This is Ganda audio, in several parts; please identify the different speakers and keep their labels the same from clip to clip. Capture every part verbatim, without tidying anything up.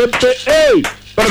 Speaker 1: Hey!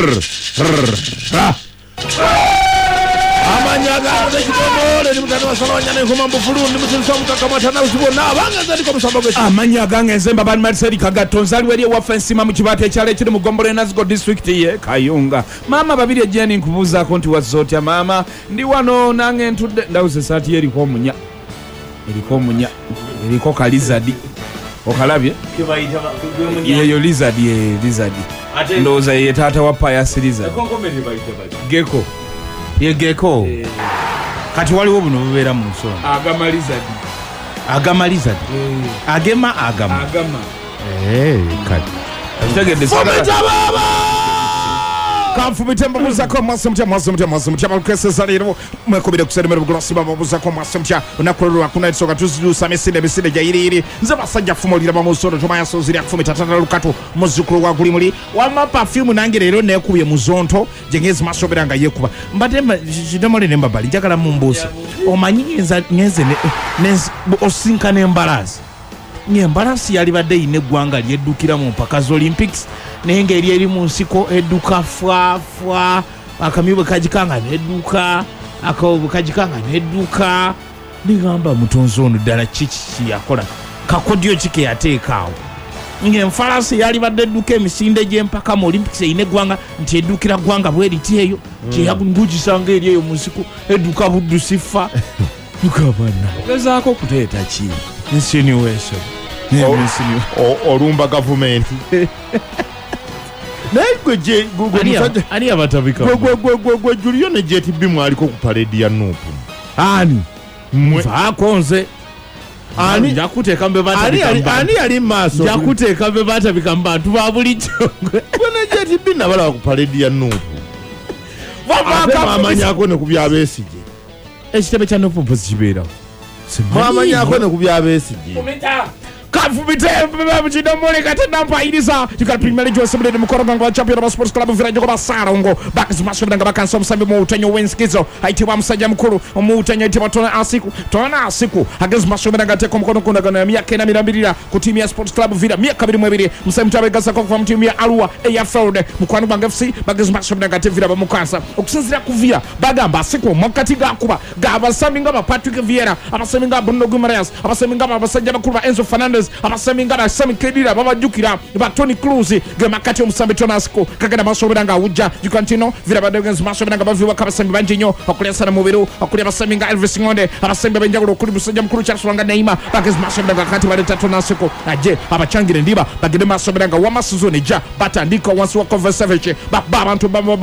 Speaker 1: Amanyaga zekitobole ni mutano wasalanya ne kuma mbufulundi mutunso mutakamata na usibona abanga zali ko musamboge amanyaga ngezemba bali matseri kagatonzali weli wa fensima mu kibate cyale kiri mu Gombole Nazgo district ye Kayunga mama babiri ejeni nkubuza konti wazotya mama ndi wano nange ntudde ndawuze sati yeri ko munya eri ko munya eri ko kalizadi okalabye
Speaker 2: kibayita munya
Speaker 1: yeyo lizard ye lizard ndoza ye tata wa paya siriza
Speaker 2: konkomete bayita bayita
Speaker 1: gecko
Speaker 3: ye gecko
Speaker 1: eh.
Speaker 3: Kati waliwo buno bubera mu nsonga
Speaker 1: agama lizard
Speaker 3: agama lizard
Speaker 1: eh.
Speaker 3: agema agama
Speaker 1: agama
Speaker 3: eh kati
Speaker 1: tegede
Speaker 3: baba
Speaker 1: kamfumitemba muzako masemtya masemtya masemtya balkese saliro mwekobire kuselemera bugulasiba muzako masemtya nakolwa kuna tsoka tuzidusa mesinde mesinde jairiri nze basajja fumolira bamusoro tomaya sozira kufumita tata lukato muzukulu wa gulimuli wama perfume nange lero nekubye muzonto jengezi masoberanga yekuba mbate jidomole nemba bali jakala mumbusa omanyiza ngenze ne osinkane embalasi nyembalasi yali badde ine gwanga lyedukira mu mpaka Olympics nenge eri eri mu nsiko eduka fwa fwa akamibwe kajikanga neduka akawo kajikanga neduka nigamba mutonzo ono dala chichi yakola kakodyo chike yateekaawo nge mfalasi yali badde eduka emisinde gye mpaka mu Olympics ine gwanga nti edukira gwanga bweri tiyeyo kye yagungujisanga eri eyo mu nsiko eduka buddu sifa tukabana
Speaker 3: gezaako kuteeta ki
Speaker 1: insinuation
Speaker 3: olumba gavumenti naye gwe je
Speaker 1: musajja ani abatabika
Speaker 3: gwe gwe gwe gwe Julio ne Jet B mwaliko ku parade ya Nupu
Speaker 1: ani
Speaker 3: mwe
Speaker 1: akonze ani
Speaker 3: njakuteeka mbe batabika ani ali maso
Speaker 1: njakuteeka mbe batabika bantu ba bulijjo
Speaker 3: gwe ne Jet B nabala ku parade ya Nupu wabaka amanyako ne kubyabesije
Speaker 1: ekitebe kya Nupu mpozi kibeera
Speaker 3: amanyako ne kubyabesije
Speaker 1: Kafumite babuchidomole katenda mpairiza tikali Premier League Assembly mukorongo wa champion wa Sports Club Village kwa Sarongo bakas mashabanga bakanso msambi mu utanyo wenskizo haiti wa msajja mkuru mu utanyo iti batona asiku tona asiku against mashabanga teko mkono kuna gana miaka na mirambirira ku timu ya Sports Club Village miaka kabiri mwebiri msambi tabe gasa kwa kwa timu ya Arua ya Feld mukwano banga F C bagas mashabanga te Village bamukansa okusinzira kuvira bagamba asiku mukati gakuba gabasami ngaba Patrick Vieira abasami ngaba Bruno Guimaraes abasami ngaba abasajja bakuru ba Enzo Fernandez abaseminga na Sami Kedira babajukira ba Tony Cruz ge makati omusambe Tonasco kagenda masoberanga ujja jukantino vira badegens masoberanga baviwa kabasembe banjinyo okulya sana mubiru okulya baseminga Elvis Ngonde abasembe benjagulo kuli musajja mukuru Charles Wanga Neima bages masoberanga kati baleta Tonasco aje abachangire ndiba bagende masoberanga wamasuzone ja batandika wansi wa conversation baba abantu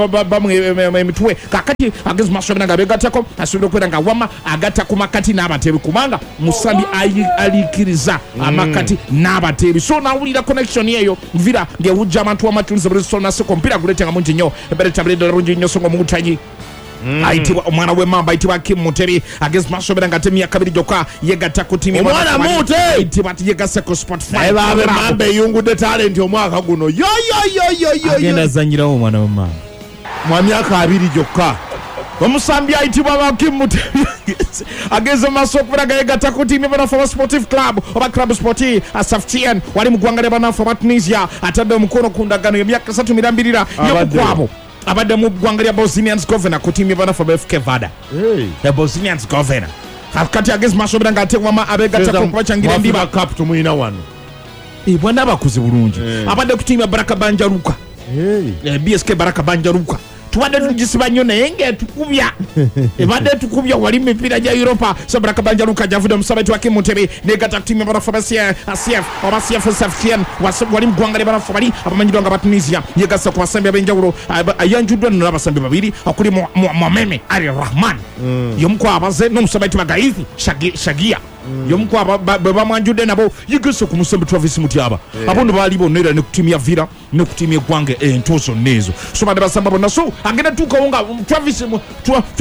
Speaker 1: bamwe mitwe kakati bages masoberanga begatako asundo kwenda wama agata kumakati n'abatebi kumanga musambi alikiriza amakati n'abatebi so nawulira connection yeyo vira nge ujja abantu amatulisa buli so nase kompira kuletenga munji nyo ebere tabledo runji nyo songo mutanyi Mm. Aitiwa omwana we mamba aitiwa Kim Muteri against Mashobera ngate ya kabiri joka yegata ku timu
Speaker 3: omwana mute
Speaker 1: aitiwa yega Seko Sport five
Speaker 3: babe mamba yungude talent omwaka guno yo yo yo yo yo
Speaker 1: agenda zanyira omwana we mamba
Speaker 3: mwa myaka abiri joka
Speaker 1: omusambi aitiwa ba Kim Muteri against Mashobera yegata ku timu bana for Sportive Club oba Club Sportif Asaftian wali mugwangale bana for Tunisia atadde omukono kundagano emyaka three mirambirira yokwabo abadde mu gwangalia Bosnians governor ku timu bana for F K Vada
Speaker 3: hey
Speaker 1: the Bosnians governor akati against Mashobera ngate wama abegata ko kubachangira ndiba
Speaker 3: cup tumuyina wano
Speaker 1: ibwana abakuzi bulungi hey. Abadde ku timu Baraka Banjaruka
Speaker 3: hey
Speaker 1: B S K Baraka Banjaruka tubadde tugisiba nnyo naye ngetukubya ebadde tukubya wali mipira gya Europa so Baraka Banjaruka javude omusabati wa Kim Muteri negata timu bana for C F oba C F Safian wali mgwangale bana for bali abamanyidwa nga Tunisia yegasa ku basambi abenjawulo ayanjudwa n'abasambi babiri akuli Mohamed Ali Rahman yomukwa abaze n'omusabati wa Gaithi Shagia yomukwa bamwanjudde nabo yegasa ku musambi Travis Mutiaba abondo bali bonera ne ku timu ya Vira ne ku timu ya Gwange entoso nezo so bade basamba bonaso agenda tukawunga Travis Travis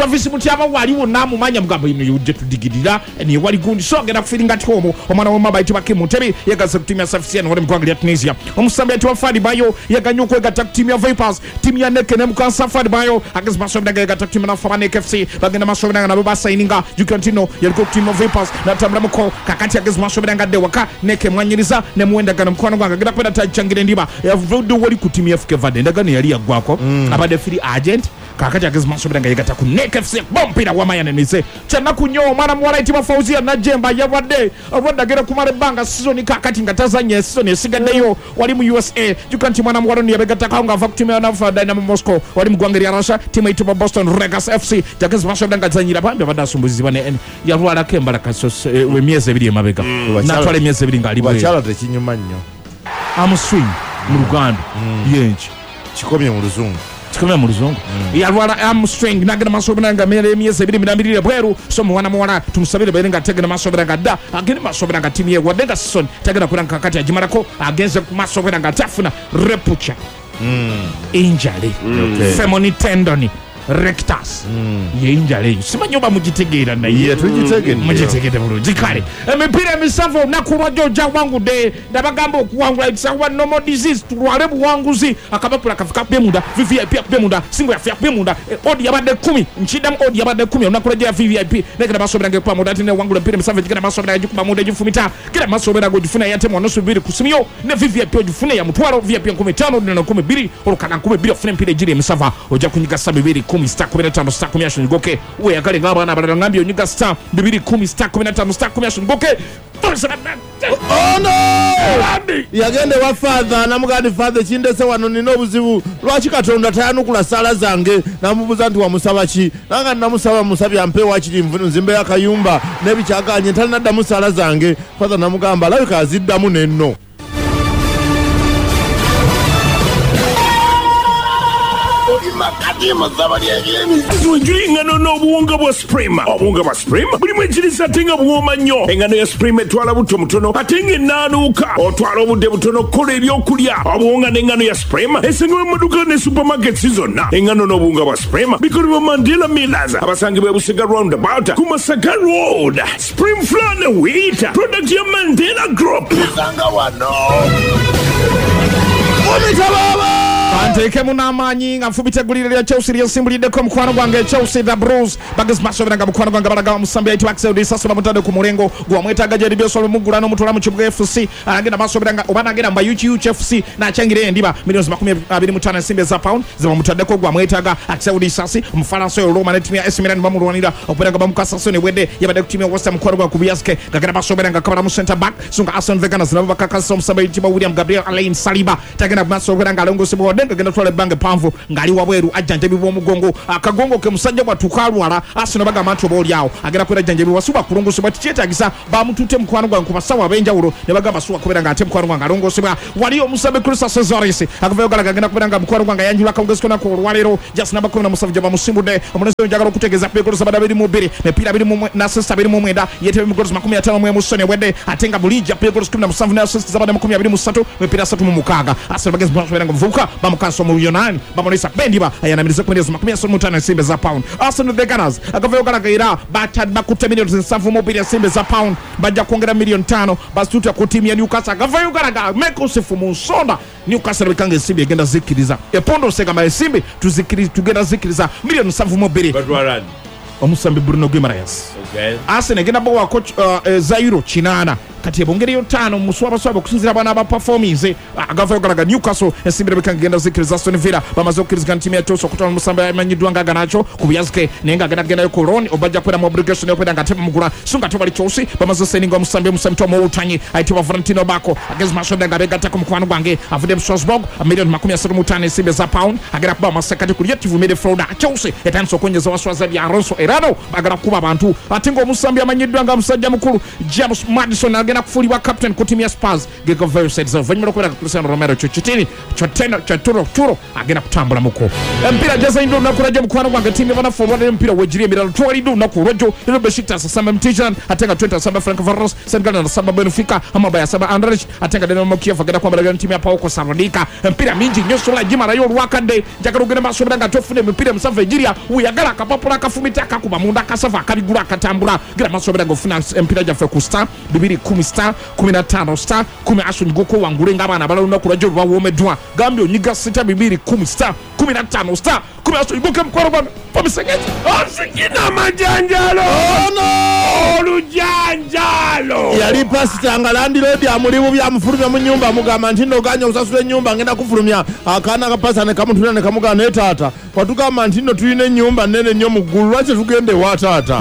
Speaker 1: Travis Mutiaba waliwo namumanya mugamba ino yuje tudigirira ni wali gundi so agenda kufiringa ati homo omwana wa maba itiba Kimutebi yagaza kutimya Safisian wali mkwangili ya Tunisia omusambi atiwa Fadi Bayo yaganyo kwegata timu ya Vipers timu ya Neke ne mukasa Fadi Bayo agaz masobda yagata timu na Fama Neke F C bagenda masobda na baba saininga Jukantino yaliko timu ya Vipers na tamra muko kakati agaz masobda ngade waka Neke mwanyiriza ne muenda gana mkwano gwanga gida kwenda tachangire ndiba ya vudu wali kutimi F K Vade ndaga ne yali yagwako mm. abade free agent kakati agaz masobda yagata ku Neke F C bompira wamayane nise chana kunyo mwana mwala itima Fauzia na Jemba yabade abada gera kumare banga season kakati ngatazanye season esigadeyo wali mu U S A Jukanti mwana mwalo ni yabegata kaunga vakutumia na fa Dynamo Moscow wali mugwangeri arasha timu ituba Boston Regas F C jagaz masobda ngazanyira bambe badasumbuzi bane ya rwala kembala kaso we mieze biri mabega na twale mieze biri ngali
Speaker 3: bachala tekinyuma nnyo
Speaker 1: amuswing mu Ruganda yenje
Speaker 3: kikomye mu luzungu
Speaker 1: chikomya mu luzungu ya rwala amuswing nagana masobda nga mere mieze biri minambirire bweru so mwana mwana tumusabire bayenga tegena masobda nga da agene masobda nga timu ye wadenga season tegena kuranka kakati ajimarako agenze masobda nga tafuna repucha mm. injury mm. okay. Femoni tendoni rectus mm. ye injury simanyoba mugitegera na
Speaker 3: ye tugitegera
Speaker 1: mugitegera buru jikale emipira misavo nakulwa joja wangu de ndabagambo okuwangula itsawa normal disease tulwale buwanguzi akabapula kafika bemunda V V I P bemunda singo ya fya bemunda odi yabade kumi nchida odi yabade kumi onakuleje V V I P nekera masobera nge kwa modati ne wangula mpira misavo jikana masobera jikuba muda jifumita kila masobera go jifuna yate mwana subiri kusimio ne V V I P jifuna ya mutwaro V I P kumi tano na kumi mbili olukana kumi mbili ofune mpira jiri misava oja kunyiga sabibiri kumi star kumi na tano star kumi ashingoke we yakale ngaba na baranga ngambyo nyiga star bibiri kumi star kumi na tano star kumi ashingoke
Speaker 3: oh no yagende wa father namugandi father chindese wano nino obuzibu lwaki Katonda tayanukula sala zange namubuza nti wamusaba ki nanga namusaba musabi ampe wakiri mvunu nzimbe yakayumba nebikyaganye talina ddamu sala zange father namugamba labika aziddamu nenno
Speaker 4: Tuinjiri engano n'obuwunga bwa Supreme. Obuwunga bwa Supreme bulimu ekirisa ate nga buwooma nnyo. Engano ya Supreme etwala buto mutono ate nga ennaanuuka. Otwala obudde butono kola ebyokulya. Obuwunga n'engano ya Supreme esangibwa mu maduuka ne supermarkets zonna. Engano n'obuwunga bwa Supreme bikolebwa Mandela Millers abasangibwa e Busega Roundabout ku Masaka Road. Supreme Flour ne Wheat product ya Mandela Group.
Speaker 3: Sanga wano Omitababa
Speaker 1: Anteke munamanyi nga mfubitegulire lya Chelsea lyasimbulideko mukwano gwange Chelsea the Blues bagas masobera nga mukwano gwange balaga musambi ati Axel Disasa bamutade ku mulengo gwa mwetaga jeri byo mugula no mutula mu kibuga F C agenda masobera nga obana agenda mba U G U F C na changire ndiba milioni makumi abiri mu tano simbe za pound zaba mutadeko gwa mwetaga Axel Disasa umufaransa yo Roma na timu ya A C Milan bamurwanira opera nga bamukasa ne wede yabade ku timu ya West Ham mukwano gwa kubiaske gagenda masobera nga kabala mu center back sunga Aston Vega na zaba bakakasa musambi timu William Gabriel Alain Saliba tagenda masobera nga longo sibo denga genda twale bange panvu ngali wabweru ajjanjabi bw'omugongo akagongo ke musajja bwatukalwala asino baga mantu bolyawo agera kwera janjabi wasuba kulongosebwa tikyetagisa bamutute mukwano gwa nkubasawa abenjawulo ne bagamba suwa kubera nga ate mukwano gwa ngalongosebwa wali omusabe Chris Cesaris akavayo gala gagenda kubera nga mukwano gwa yanjula kaugeziko na ko lwalero just namba kumi na musanvu jaba musimude omunezo njagala okutegeza pe golo sabada biri mu biri ne pira biri mu na sesa biri mu mwenda yete mu golo makumi atano mu musone wede atenga bulija pe golo kumi na musanvu na sesa sabada makumi abiri mu satu me pira satu mu mukaga asino bagezi bwakubera nga mvuka bamukanso mu Yonan bamonesa bendiba ayanamiriza kumeza makumi asatu mu tano simbe za pound Arsenal the Gunners akavayo galagaira batad bakute milioni nsavu mu biri simbe za pound bajja kuongera milioni tano basuta ku timu ya Newcastle akavayo galaga Mekosifu mu nsonda Newcastle bikange simbe egenda zikiriza epondo segama simbe tuzikiriza tugenda zikiriza milioni nsavu mu biri
Speaker 2: badwarani
Speaker 1: omusambi Bruno Guimaraes
Speaker 2: okay
Speaker 1: Arsenal egenda bawa coach uh, uh, Zairo Chinana kati ebongereyo tano muswaba swaba kusinzira bana ba performance agavayo galaga Newcastle esimbire bikangenda zikiriza Aston Villa bamaze okiriza timu ya Chelsea okutana musamba yamanyidwa nga ganacho kubyazike nenga gana gena yo koloni obajja kwera mu obligation yo kwera ngatepa mugula sunga tobali Chelsea bamaze seninga musambe musambe to mutanyi aitiwa Valentino Bako against Mashoda nga begata ku mukwano gwange avude Strasbourg a million makumi asatu mu tano simbe za pound agera kuba masekati ku yetivu midfielder Chelsea etanso konyeza waswaza bya Alonso Herrera bagara kuba abantu atingo musambe yamanyidwa nga musajja mukuru James Madison agenda kufuulibwa captain ku tiimu ya Spurs Gego Versailles oluvannyuma lw'okubeera nga Cristiano Romero kyo kitini kyo teno kyo turo turo agenda kutambulamuko empiira gyazanyidde olunaku lwajjo mukwano gwange ttiimu y'abanafu olwalero empiira weegiri emirala twalidde olunaku olwajjo lero Besiktas asamba Mtijan ate nga Twente asamba Frank Varros Senegal asamba Benfica Amabaya asamba Anderlecht ate nga Dinamo Kiev agenda kwambalagana ttiimu ya Pau Saloniki empiira mingi nnyo sobola gimalayo olwakadde njagala ogenda maaso obera nga tofuna emipiira musanvu egiria weyagala akapapula akafumita akakuba munda akasava akabigula akatambula gira maaso obera nga ofuna empiira gyaffe ku star bibiri kumi star kumi na ttaano star kumi asonyigoku wangule ng'abaana abalala olunaku lwajjo lwawoomeddwa gambye onyiga sita bibiri kumi star kumi na ttaano star kumi asonyigoku emukwano gwange pomisengeti osikina amajanjalo ono olujanjalo
Speaker 3: yali pasita nga landiroodi amulibu byamufulumya mu nnyumba amugamba nti nno oganya okusasula ennyumba ngenda kufulumya akaana kapasa ne kamutulira ne kamugamba naye taata watugamba nti nno tulina ennyumba nnene nnyo mu ggulu lwaki tugende ewa taata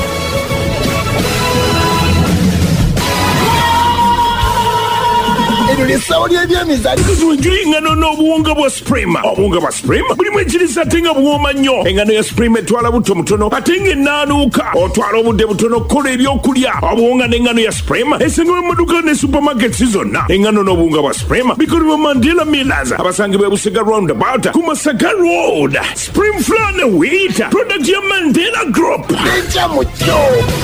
Speaker 5: Lisawo ly'ebyemizannyo
Speaker 4: tuwenjuli engano n'obuwunga bwa Supreme. Obuwunga bwa Supreme bulimu ekiriisa ate nga buwooma nnyo. Engano ya Supreme etwala buto mutono ate ng'ennaanuuka otwala obudde butono okukola ebyokulya. Obuwunga n'engano ya Supreme esangibwa mu maduuka ne supermarkets zonna. Engano n'obuwunga bwa Supreme bikolebwa Mandela Millers abasangibwa e Busega Roundabout ku Masaka Road. Supreme Flour ne Wheat product ya Mandela Group.
Speaker 5: nejja mu kyo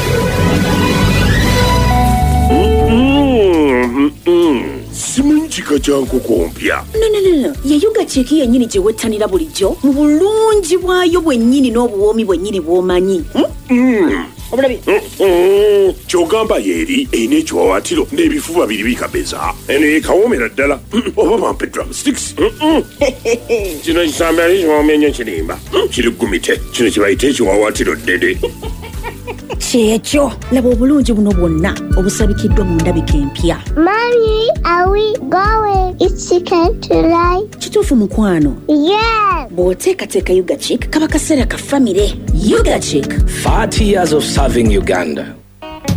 Speaker 4: simanyi kika kya nkoko mpya.
Speaker 6: no no no no ye yuga cheki yennyini gye wettanira bulijjo mu bulungi bwayo bwennyini n'obuwoomi bwennyini bw'omanyi obulabye
Speaker 4: kyogamba yeeri erina ekiwawaatiro n'ebifuba biri bikabeza eno yekawoomera ddala oba bampe drumsticks kino kisamba yali kiwoomya nnyo kirimba kiri gumite kino kibayita ekiwawaatiro ddede
Speaker 6: kyekyo laba obulungi buno bwonna obusabikiddwa mu ndabika empya.
Speaker 7: Mommy, are we going? It's chicken tonight.
Speaker 6: Kituufu mukwano?
Speaker 7: Yes.
Speaker 6: Bw'oteekateeka Yuga Chick kaba kaseera ka famire. Yuga Chick
Speaker 8: forty years of serving Uganda.